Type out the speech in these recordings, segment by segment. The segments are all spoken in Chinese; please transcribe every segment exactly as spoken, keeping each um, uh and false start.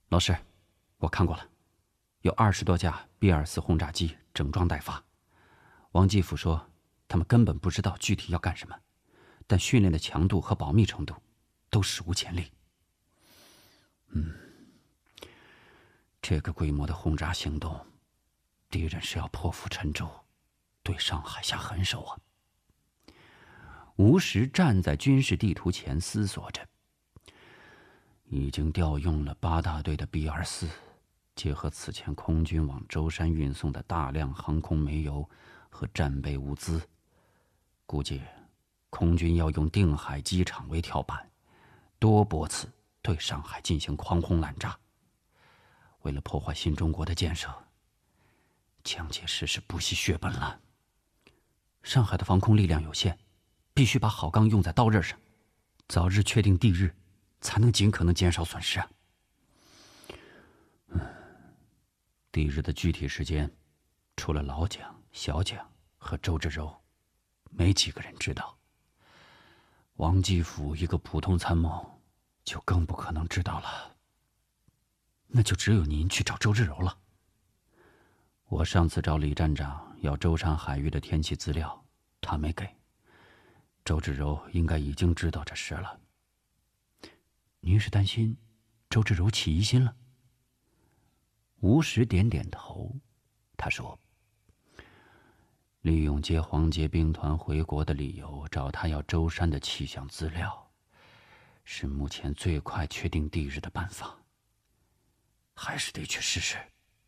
老师，我看过了，有二十多架 B 二四轰炸机整装待发。王继甫说，他们根本不知道具体要干什么，但训练的强度和保密程度都史无前例。嗯，这个规模的轰炸行动，敌人是要破釜沉舟，对上海下狠手啊！吴石站在军事地图前思索着。已经调用了八大队的 B 二四，结合此前空军往舟山运送的大量航空煤油和战备物资，估计空军要用定海机场为跳板，多波次对上海进行狂轰滥炸。为了破坏新中国的建设，蒋介石是不惜血本了。上海的防空力量有限，必须把好钢用在刀刃上，早日确定地日，才能尽可能减少损失啊。嗯，地日的具体时间，除了老蒋、小蒋和周志柔，没几个人知道。王继甫一个普通参谋，就更不可能知道了。那就只有您去找周志柔了。我上次找李站长要舟山海域的天气资料，他没给。周志柔应该已经知道这事了。您是担心周志柔起疑心了？吴石点点头，他说：“利用接黄捷兵团回国的理由找他要舟山的气象资料，是目前最快确定地日的办法。还是得去试试。”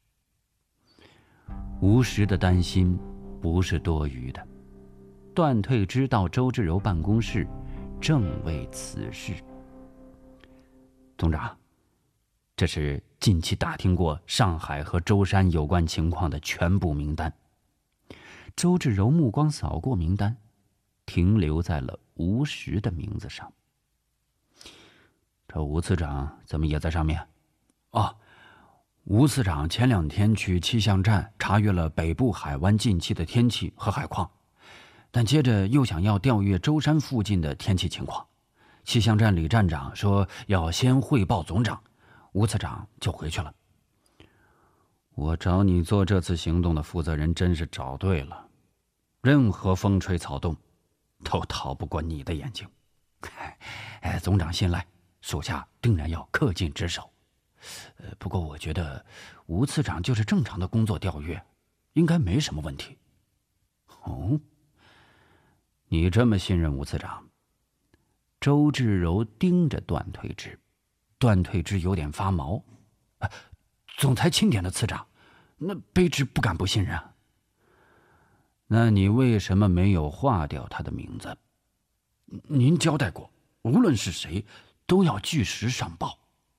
吴石的担心不是多余的。段退之到周志柔办公室，正为此事。总长，这是近期打听过上海和舟山有关情况的全部名单。周志柔目光扫过名单，停留在了吴石的名字上。这吴次长怎么也在上面？哦，吴次长前两天去气象站查阅了北部海湾近期的天气和海况，但接着又想要调阅舟山附近的天气情况。气象站李站长说要先汇报总长，吴次长就回去了。我找你做这次行动的负责人真是找对了，任何风吹草动都逃不过你的眼睛。哎，总长信赖，属下定然要恪尽职守。呃，不过我觉得吴次长就是正常的工作调阅，应该没什么问题。哦，你这么信任吴次长？周志柔盯着段退之，段退之有点发毛。啊，总裁钦点的次长，那卑职不敢不信任啊。那你为什么没有划掉他的名字？您交代过，无论是谁，都要据实上报。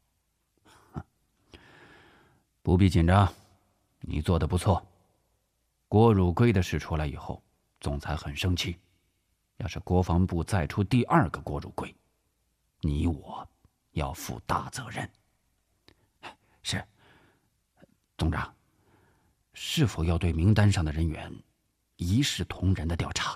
不必紧张，你做得不错。郭汝瑰的事出来以后，总裁很生气。要是国防部再出第二个郭汝瑰，你我要负大责任。是，总长，是否要对名单上的人员一视同仁的调查？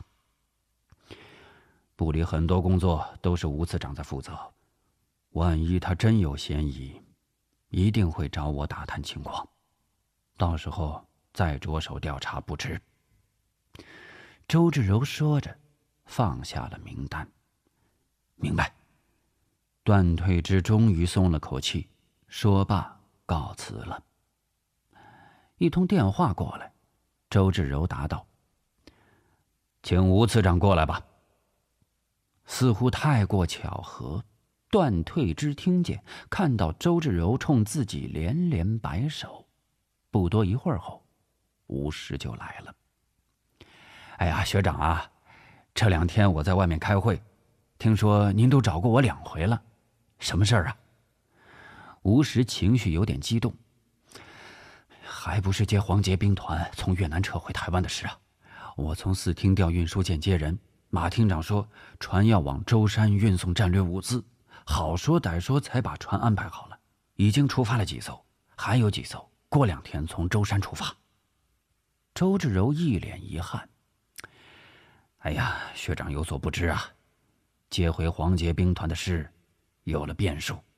部里很多工作都是吴次长在负责，万一他真有嫌疑，一定会找我打探情况，到时候再着手调查不迟。周志柔说着，放下了名单。明白。段退之终于松了口气，说罢告辞了。一通电话过来，周志柔答道：“请吴次长过来吧。”似乎太过巧合，段退之听见，看到周志柔冲自己连连摆手。不多一会儿后，吴石就来了。哎呀，学长啊，这两天我在外面开会，听说您都找过我两回了，什么事儿啊？吴石情绪有点激动。还不是接黄捷兵团从越南撤回台湾的事啊！我从四厅调运输舰接人，马厅长说船要往舟山运送战略物资，好说歹说才把船安排好了，已经出发了几艘，还有几艘过两天从舟山出发。周志柔一脸遗憾。哎呀，学长有所不知啊，接回黄捷兵团的事有了变数。